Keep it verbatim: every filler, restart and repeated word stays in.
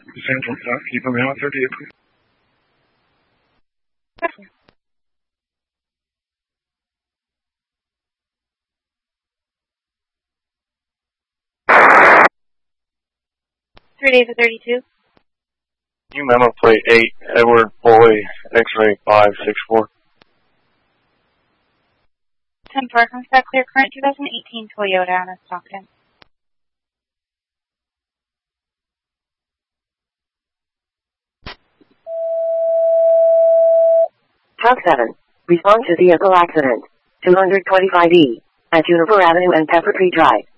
Central, uh, keep them out thirty-eight, please. Three days of thirty-two. New memo plate eight, Edward Boy, X-ray five six four. ten four, comes back clear current twenty eighteen Toyota out of Stockton. Truck seven, respond to vehicle accident, two twenty-five E, at Juniper Avenue and Pepper Tree Drive.